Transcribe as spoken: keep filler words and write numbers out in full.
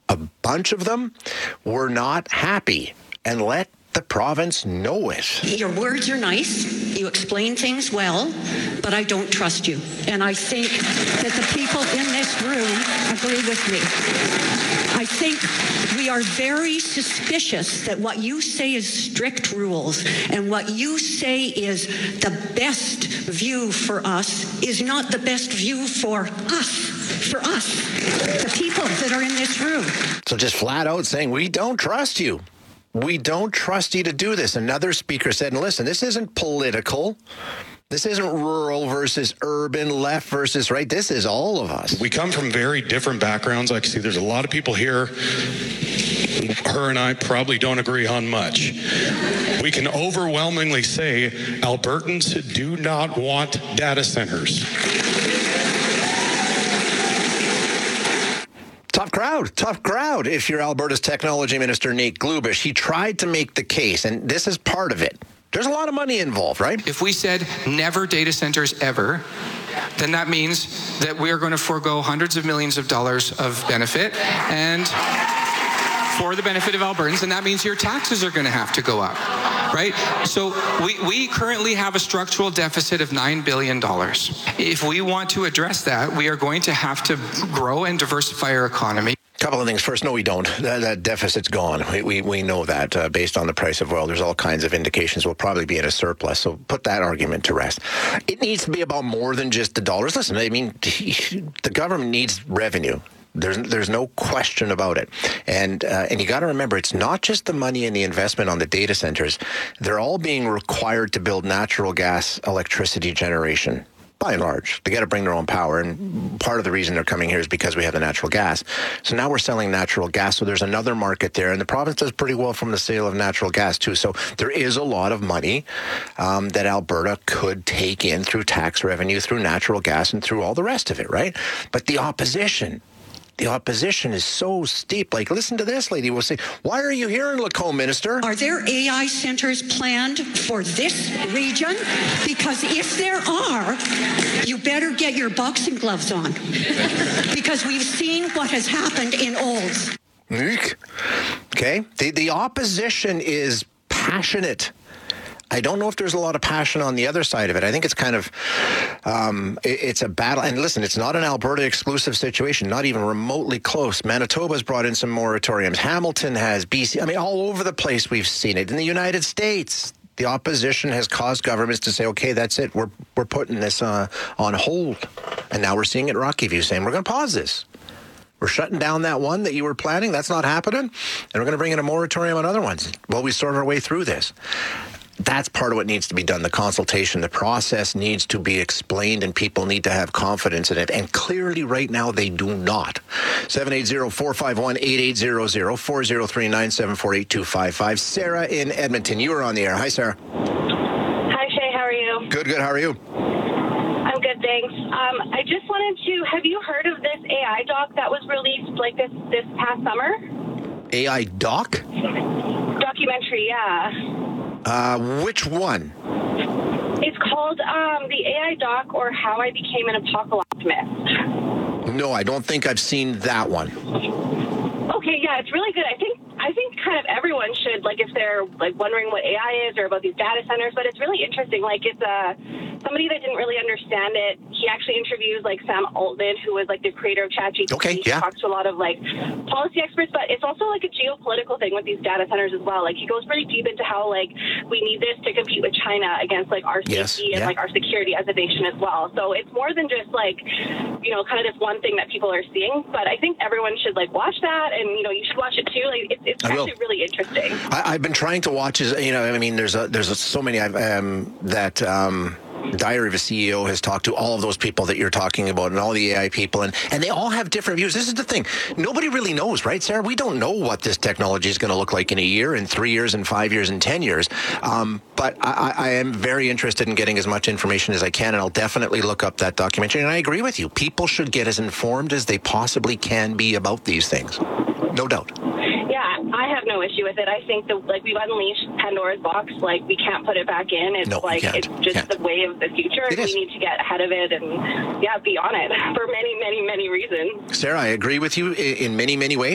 A bunch of them were not happy and let the province know it. Your words are nice. You explain things well, but I don't trust you. And I think that the people in this room agree with me. I think we are very suspicious that what you say is strict rules and what you say is the best view for us is not the best view for us. For us, the people that are in this room. So just flat out saying, we don't trust you. We don't trust you to do this. Another speaker said, and listen, this isn't political. This isn't rural versus urban, left versus right. This is all of us. We come from very different backgrounds. I can see there's a lot of people here. Her and I probably don't agree on much. We can overwhelmingly say Albertans do not want data centers. Tough crowd, tough crowd. If you're Alberta's technology minister, Nate Glubish, he tried to make the case, and this is part of it. There's a lot of money involved, right? If we said never data centers ever, then that means that we are going to forego hundreds of millions of dollars of benefit and for the benefit of Albertans, and that means your taxes are going to have to go up, right? So we, we currently have a structural deficit of nine billion dollars. If we want to address that, we are going to have to grow and diversify our economy. Couple of things. First, no, we don't. That, that deficit's gone. We we, we know that uh, based on the price of oil. There's all kinds of indications we'll probably be in a surplus. So put that argument to rest. It needs to be about more than just the dollars. Listen, I mean, the government needs revenue. There's there's no question about it. And uh, and you got to remember, it's not just the money and the investment on the data centers. They're all being required to build natural gas electricity generation. By and large, they got to bring their own power. And part of the reason they're coming here is because we have the natural gas. So now we're selling natural gas. So there's another market there. And the province does pretty well from the sale of natural gas, too. So there is a lot of money um, that Alberta could take in through tax revenue, through natural gas, and through all the rest of it, right? But the opposition... The opposition is so steep. Like, listen to this lady. We'll say, why are you here in Lacombe, Minister? Are there A I centers planned for this region? Because if there are, you better get your boxing gloves on. Because we've seen what has happened in Olds. Okay. The, the opposition is passionate. I don't know if there's a lot of passion on the other side of it. I think it's kind of, um, it, it's a battle. And listen, it's not an Alberta exclusive situation, not even remotely close. Manitoba's brought in some moratoriums. Hamilton has, B C. I mean, all over the place we've seen it. In the United States, the opposition has caused governments to say, okay, that's it. We're, we're putting this uh, on hold. And now we're seeing it Rocky View saying, we're going to pause this. We're shutting down that one that you were planning. That's not happening. And we're going to bring in a moratorium on other ones while we sort our way through this. That's part of what needs to be done. The consultation, the process needs to be explained, and people need to have confidence in it. And clearly right now they do not. seven eight zero, four five one, eight eight zero zero, four zero three, nine seven four, eight two five five. Sarah in Edmonton, you are on the air. Hi, Sarah. Hi, Shay. How are you? Good, good. How are you? I'm good, thanks. Um, I just wanted to, have you heard of this A I doc that was released like this, this past summer? A I doc? Documentary, yeah. Uh, which one? It's called um, the A I doc, or How I Became an Apocalypse. No, I don't think I've seen that one. Okay, yeah, it's really good. I think I think kind of everyone should, like, if they're like wondering what A I is or about these data centers, but it's really interesting. Like, it's uh, somebody that didn't really understand it. He actually interviews like Sam Altman, who was like the creator of ChatGPT. Okay, yeah. He talks to a lot of like policy experts, but it's also like a geopolitical thing with these data centers as well. Like, he goes pretty deep into how like we need this to compete with China against like our safety yes, and yeah. like our security as a nation as well. So it's more than just like, you know, kind of this one thing that people are seeing. But I think everyone should like watch that, and you know, you should watch it too. Like, it's, it's actually really interesting. I, I've been trying to watch, you know, I mean, there's a, there's a, so many I've, um, that um, Diary of a C E O has talked to all of those people that you're talking about, and all the A I people, and, and they all have different views. This is the thing. Nobody really knows, right, Sarah? We don't know what this technology is going to look like in a year, in three years, in five years, in ten years. Um, but I, I am very interested in getting as much information as I can, and I'll definitely look up that documentary. And I agree with you. People should get as informed as they possibly can be about these things. No doubt. Yeah, I have no issue with it. I think that like we've unleashed Pandora's box. Like, we can't put it back in. It's no, like it's just can't. the way of the future. It we is. need to get ahead of it and yeah, be on it for many, many, many reasons. Sarah, I agree with you in many, many ways.